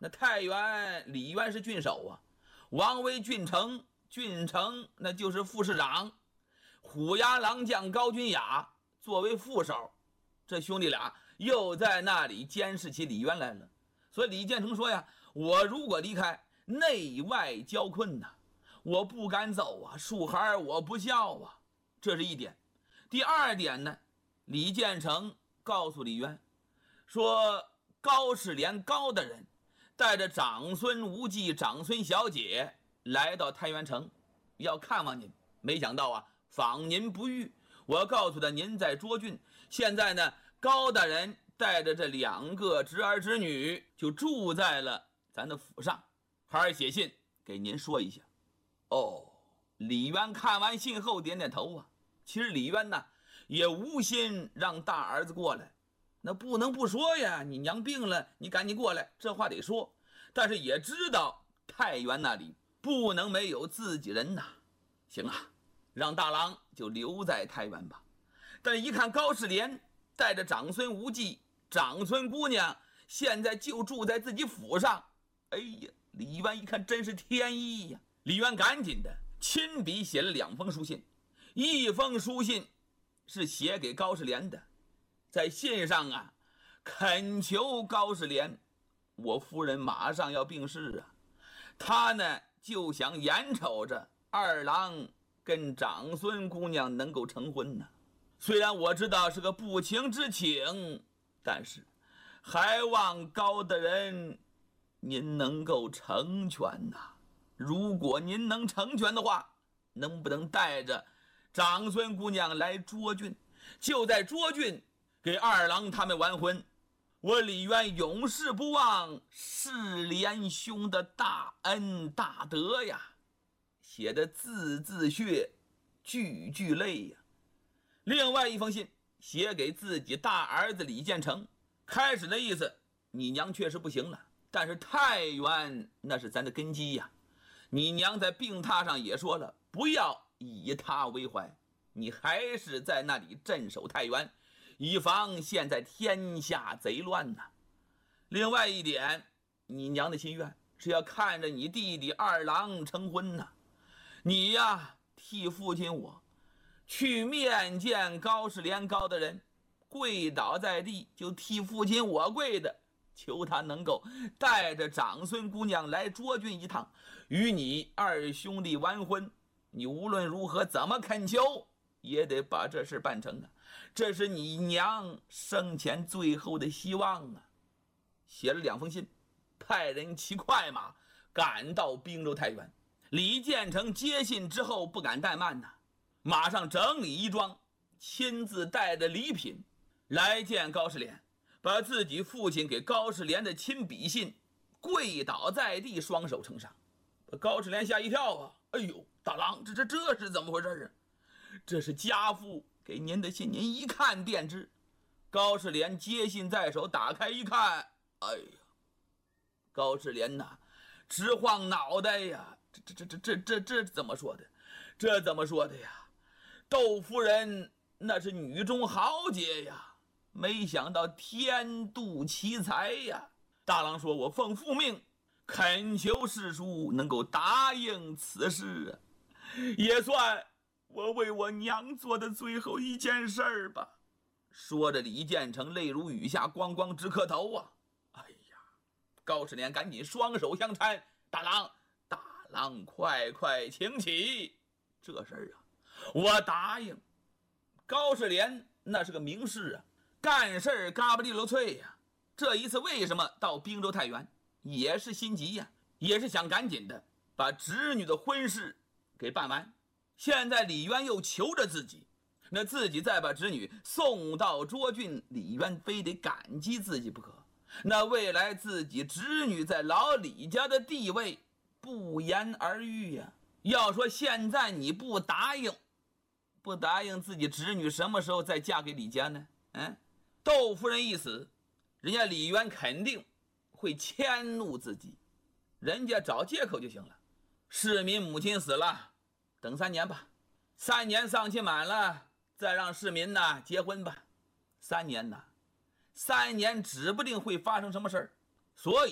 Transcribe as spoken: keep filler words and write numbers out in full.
那太原李渊是郡守啊，王为郡丞，郡丞那就是副市长，虎牙郎将高君雅作为副手，这兄弟俩又在那里监视起李渊来了。所以李建成说呀，我如果离开，内外交困呐、啊，我不敢走啊，树孩我不孝啊，这是一点。第二点呢，李建成告诉李渊说，高士廉高大人带着长孙无忌、长孙小姐来到太原城，要看望您，没想到啊，访您不遇。我告诉他您在涿郡，现在呢，高大人带着这两个侄儿侄女就住在了咱的府上，孩儿写信给您说一下。哦，李渊看完信后点点头啊。其实李渊呢也无心让大儿子过来，那不能不说呀，你娘病了，你赶紧过来，这话得说。但是也知道太原那里不能没有自己人呐。行啊，让大郎就留在太原吧。但一看高士廉带着长孙无忌、长孙姑娘现在就住在自己府上，哎呀，李渊一看真是天意呀。李渊赶紧的亲笔写了两封书信，一封书信是写给高士廉的，在信上啊恳求高士廉，我夫人马上要病逝啊，他呢就想眼瞅着二郎跟长孙姑娘能够成婚呢。虽然我知道是个不情之请，但是还望高大人您能够成全呐、啊。如果您能成全的话，能不能带着长孙姑娘来涿郡，就在涿郡给二郎他们完婚？我李渊永世不忘士廉兄的大恩大德呀。写的字字血，句句泪呀。另外一封信写给自己大儿子李建成，开始的意思，你娘确实不行了，但是太原那是咱的根基呀。你娘在病榻上也说了，不要以他为怀，你还是在那里镇守太原，以防现在天下贼乱呐。另外一点，你娘的心愿是要看着你弟弟二郎成婚呐。你呀，替父亲我去面见高士廉高的人，跪倒在地，就替父亲我跪的，求他能够带着长孙姑娘来涿郡一趟，与你二兄弟完婚。你无论如何怎么恳求，也得把这事办成啊！这是你娘生前最后的希望啊！写了两封信，派人骑快马赶到滨州太原。李建成接信之后不敢怠慢呐、啊，马上整理衣装，亲自带着礼品来见高士廉，把自己父亲给高士廉的亲笔信跪倒在地，双手呈上，把高士廉吓一跳啊！哎呦，大郎，这这这是怎么回事啊？这是家父给您的信，您一看便知。高士廉接信在手，打开一看，哎呀，高士廉呐，直晃脑袋呀！这这这这这这怎么说的？这怎么说的呀？窦夫人那是女中豪杰呀，没想到天妒奇才呀！大郎说，我奉父命恳求世叔能够答应此事啊，也算我为我娘做的最后一件事儿吧。说着，李建成泪如雨下，咣咣直磕头啊！哎呀，高士廉赶紧双手相搀，大郎大郎快快请起，这事儿啊我答应。高士廉那是个名士啊，干事嘎巴利罗脆呀。这一次为什么到滨州太原，也是心急呀，也是想赶紧的把侄女的婚事给办完。现在李渊又求着自己，那自己再把侄女送到涿郡，李渊非得感激自己不可。那未来自己侄女在老李家的地位不言而喻呀。要说现在你不答应，不答应自己侄女什么时候再嫁给李家呢？嗯，窦夫人一死，人家李渊肯定会迁怒自己，人家找借口就行了。市民母亲死了，等三年吧，三年丧期满了，再让市民呢结婚吧。三年呢，三年指不定会发生什么事儿，所以